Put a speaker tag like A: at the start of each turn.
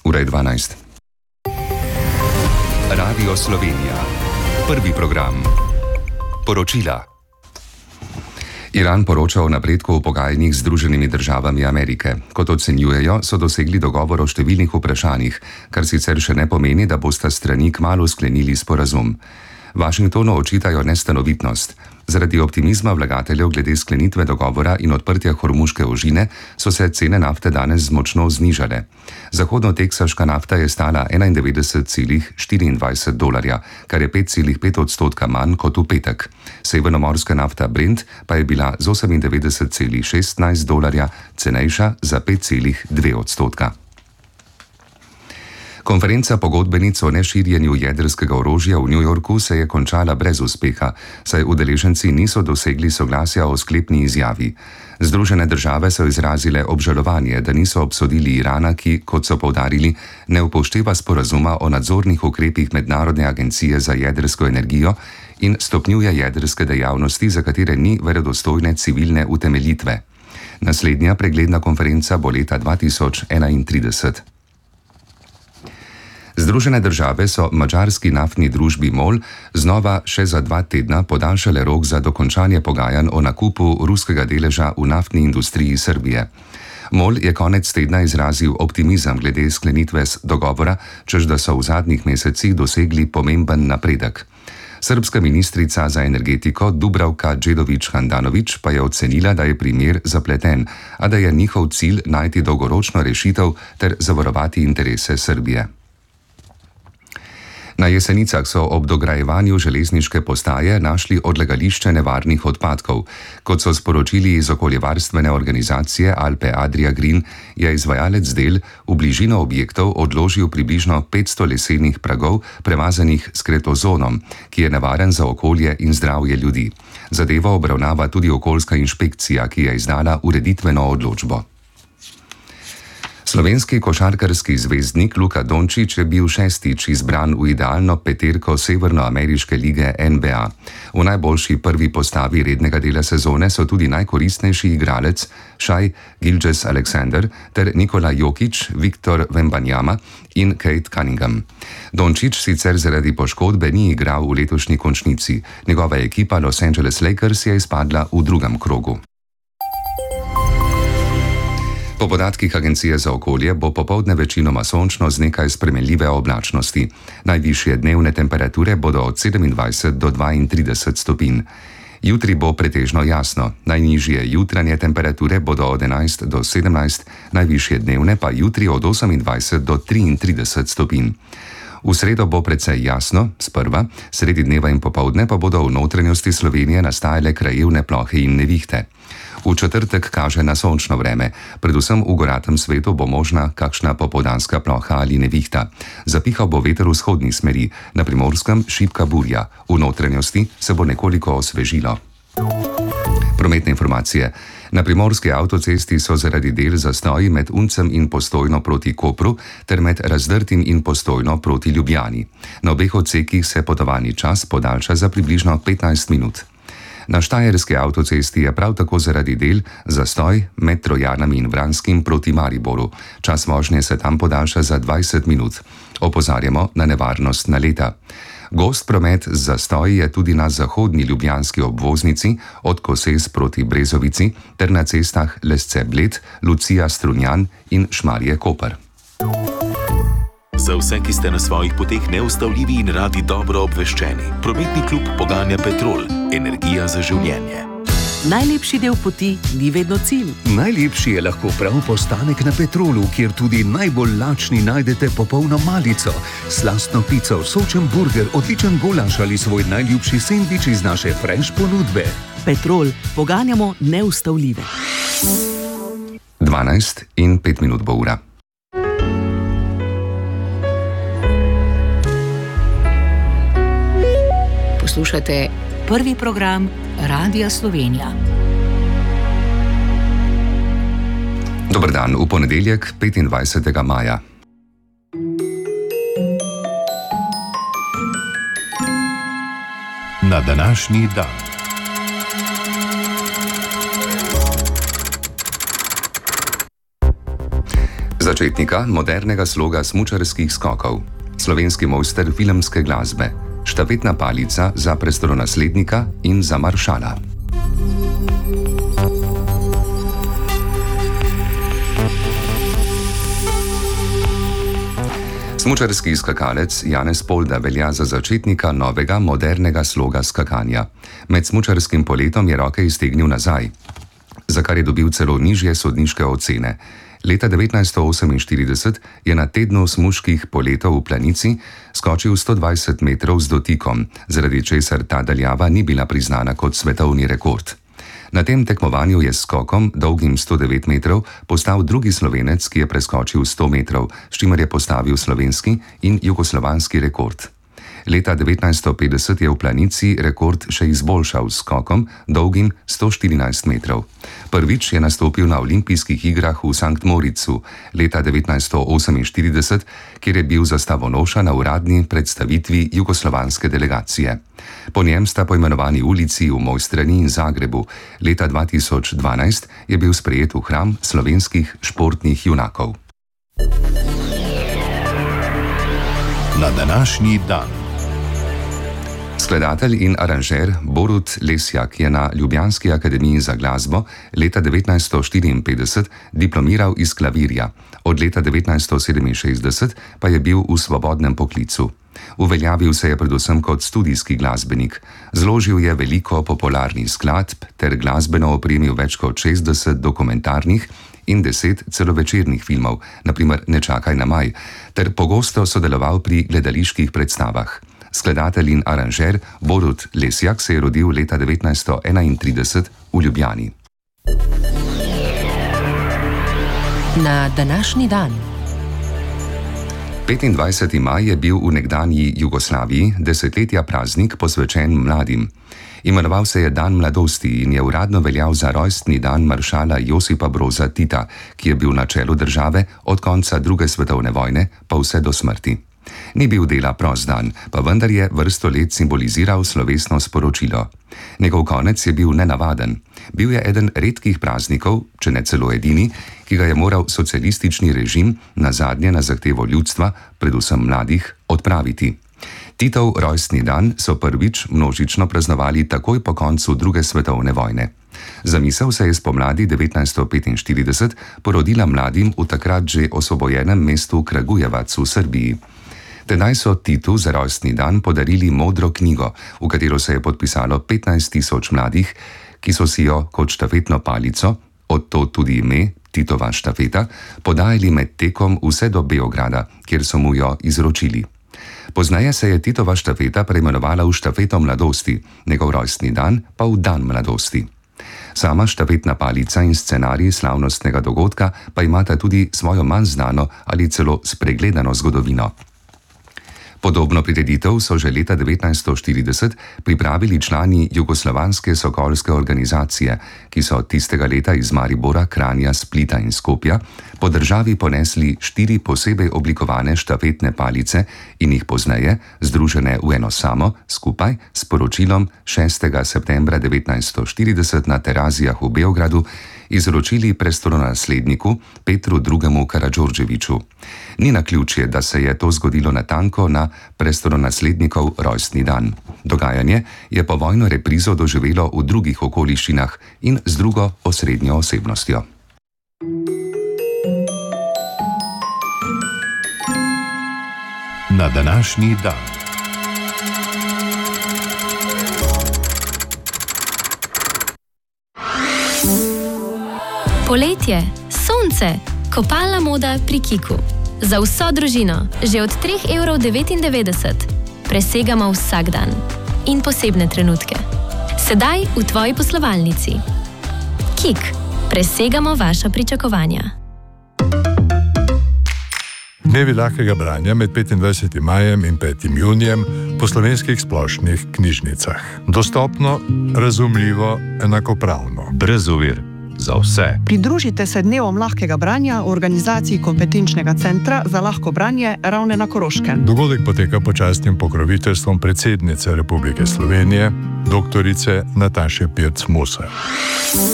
A: Ura je 12. Radio Slovenija. Prvi program. Poročila. Iran poroča o napredku v pogajanjih z Združenimi državami Amerike. Kot ocenjujejo, so dosegli dogovor o številnih vprašanjih, kar sicer še ne pomeni, da bosta strani kmalu sklenili sporazum. Washingtonu očitajo nestanovitnost. Zaradi optimizma vlagateljev glede sklenitve dogovora in odprtja Hormuške ožine so se cene nafte danes močno znižale. Zahodno-teksaška nafta je stala $91,24, kar je 5,5% manj kot v petek. Severnomorska nafta Brent pa je bila z $98,16 cenejša za 5,2%. Konferenca pogodbenic o neširjenju jedrskega orožja v New Yorku se je končala brez uspeha, saj udeleženci niso dosegli soglasja o sklepni izjavi. Združene države so izrazile obžalovanje, da niso obsodili Irana, ki, kot so poudarili, ne upošteva sporazuma o nadzornih ukrepih Mednarodne agencije za jedrsko energijo in stopnjuje jedrske dejavnosti, za katere ni verodostojne civilne utemeljitve. Naslednja pregledna konferenca bo leta 2031. Združene države so madžarski naftni družbi MOL znova še za 2 tedna podaljšale rok za dokončanje pogajanj o nakupu ruskega deleža v naftni industriji Srbije. MOL je konec tedna izrazil optimizem glede sklenitve dogovora, čež da so v zadnjih mesecih dosegli pomemben napredek. Srbska ministrica za energetiko Dubravka Đedović-Handanović pa je ocenila, da je primer zapleten, a da je njihov cilj najti dolgoročno rešitev ter zavarovati interese Srbije. Na Jesenicah so ob dograjevanju železniške postaje našli odlagališče nevarnih odpadkov. Kot so sporočili iz okoljevarstvene organizacije Alpe Adria Green, je izvajalec del v bližino objektov odložil približno 500 lesenih pragov, premazanih s kretozonom, ki je nevaren za okolje in zdravje ljudi. Zadevo obravnava tudi okoljska inšpekcija, ki je izdala ureditveno odločbo. Slovenski košarkarski zvezdnik Luka Dončić je bil 6. izbran v idealno peterko severnoameriške lige NBA. V najboljši prvi postavi rednega dela sezone so tudi najkoristnejši igralec Shai Gilgeous-Alexander ter Nikola Jokić, Victor Wembanyama in Cade Cunningham. Dončić sicer zaradi poškodbe ni igral v letošnji končnici. Njegova ekipa Los Angeles Lakers je izpadla v drugem krogu. Po podatkih Agencije za okolje bo popoldne večinoma sončno z nekaj spremenljive oblačnosti. Najvišje dnevne temperature bodo od 27 do 32 stopinj. Jutri bo pretežno jasno, najnižje jutranje temperature bodo od 11 do 17, najvišje dnevne pa jutri od 28 do 33 stopinj. V sredo bo precej jasno, sprva, sredi dneva in popoldne pa bodo v notranjosti Slovenije nastajale krajevne plohe in nevihte. V četrtek kaže na sončno vreme, predvsem v goratem svetu bo možna kakšna popoldanska ploha ali nevihta. Zapihal bo veter vzhodnih smeri, na Primorskem šibka burja, v notranjosti se bo nekoliko osvežilo. Prometne informacije. Na primorski avtocesti so zaradi del zastoji med Uncem in Postojno proti Kopru ter med Razdrtim in Postojno proti Ljubljani. Na obeh odsekih se potovalni čas podaljša za približno 15 minut. Na štajerski avtocesti je prav tako zaradi del zastoj med Trojanami in Vranskim proti Mariboru. Čas vožnje se tam podaljša za 20 minut. Opozarjamo na nevarnost naleta. Gost promet z zastoji je tudi na zahodni ljubljanski obvoznici od Koses proti Brezovici ter na cestah Lesce-Bled, Lucija-Strunjan in Šmarje-Koper.
B: Za vse, ki ste na svojih poteh neustavljivi in radi dobro obveščeni, prometni klub poganja Petrol, energija za življenje.
C: Najlepši del poti ni vedno cilj.
D: Najlepši je lahko prav postanek na Petrolu, kjer tudi najbolj lačni najdete popolno malico, slastno pico, sočen burger, odličen golaš ali svoj najljubši sendvič iz naše fresh ponudbe.
C: Petrol, poganjamo neustavljive.
A: 12 in 5 minut bo ura.
C: Poslušate prvi program Radia Slovenija.
A: Dober dan, v ponedeljek 25. maja.
B: Na današnji dan.
A: Začetnika modernega sloga smučarskih skokov, slovenski mojster filmske glasbe, štafetna palica za prestolonaslednika in za maršala. Smučarski skakalec Janez Polda velja za začetnika novega modernega sloga skakanja. Med smučarskim poletom je roke iztegnil nazaj, za kar je dobil celo nižje sodniške ocene. Leta 1948 je na tednu smuških poletov v Planici skočil 120 metrov z dotikom, zaradi česar ta daljava ni bila priznana kot svetovni rekord. Na tem tekmovanju je s skokom, dolgim 109 metrov, postal drugi Slovenec, ki je preskočil 100 metrov, s čimer je postavil slovenski in jugoslovanski rekord. Leta 1950 je v Planici rekord še izboljšal s skokom, dolgim 114 metrov. Prvič je nastopil na olimpijskih igrah v Sankt Moricu leta 1948, kjer je bil zastavonoša na uradni predstavitvi jugoslovanske delegacije. Po njem sta poimenovani ulici v Mojstrani in Zagrebu. Leta 2012 je bil sprejet v hram slovenskih športnih junakov.
B: Na današnji dan.
A: Skladatelj in aranžer Borut Lesjak je na Ljubljanski akademiji za glasbo leta 1954 diplomiral iz klavirja, od leta 1967 pa je bil v svobodnem poklicu. Uveljavil se je predvsem kot studijski glasbenik, zložil je veliko popularnih skladb ter glasbeno opremil več kot 60 dokumentarnih in 10 celovečernih filmov, naprimer Ne čakaj na maj, ter pogosto sodeloval pri gledaliških predstavah. Skladatelj in aranžer Borut Lesjak se je rodil leta 1931 v Ljubljani.
C: Na današnji dan.
A: 25. maj je bil v nekdanji Jugoslaviji desetletja praznik posvečen mladim. Imenoval se je Dan mladosti in je uradno veljal za rojstni dan maršala Josipa Broza Tita, ki je bil na čelu države od konca druge svetovne vojne pa vse do smrti. Ni bil dela prost dan, pa vendar je vrsto let simboliziral slovesno sporočilo. Njegov konec je bil nenavaden. Bil je eden redkih praznikov, če ne celo edini, ki ga je moral socialistični režim nazadnje na zahtevo ljudstva, predvsem mladih, odpraviti. Titov rojstni dan so prvič množično praznovali takoj po koncu druge svetovne vojne. Zamisel se je spomladi 1945 porodila mladim v takrat že osvobojenem mestu Kragujevac v Srbiji. Tedaj so Titu za rojstni dan podarili modro knjigo, v katero se je podpisalo 15.000 mladih, ki so si jo kot štafetno palico, od to tudi ime Titova štafeta, podajali med tekom vse do Beograda, kjer so mu jo izročili. Pozneje se je Titova štafeta preimenovala v štafeto mladosti, njegov rojstni dan pa v dan mladosti. Sama štafetna palica in scenarij slavnostnega dogodka pa imata tudi svojo manj znano ali celo spregledano zgodovino. Podobno prireditev so že leta 1940 pripravili člani Jugoslovanske sokolske organizacije, ki so tistega leta iz Maribora, Kranja, Splita in Skopja po državi ponesli 4 posebej oblikovane štafetne palice in jih pozneje, združene v eno samo, skupaj s poročilom 6. septembra 1940 na Terazijah v Beogradu, izročili prestolonasledniku Petru II. Karadžordževiću. Ni naključje, da se je to zgodilo natanko na prestolonaslednikov rojstni dan. Dogajanje je povojno reprizo doživelo v drugih okoliščinah in z drugo osrednjo osebnostjo.
B: Na današnji dan.
E: Poletje, sonce, kopalna moda pri Kiku. Za vso družino, že od 3,99 €. Presegamo vsak dan in posebne trenutke. Sedaj v tvoji poslovalnici. Kik, presegamo vaša pričakovanja.
F: Dnevi lahkega branja med 25. majem in 5. junijem po slovenskih splošnih knjižnicah. Dostopno, razumljivo, enakopravno.
G: Brez ovir. Za vse.
H: Pridružite se dnevom lahkega branja v organizaciji kompetenčnega centra za lahko branje Ravne na Koroškem.
F: Dogodek poteka pod častnim pokroviteljstvom predsednice Republike Slovenije, doktorice Nataše Pirc Musar.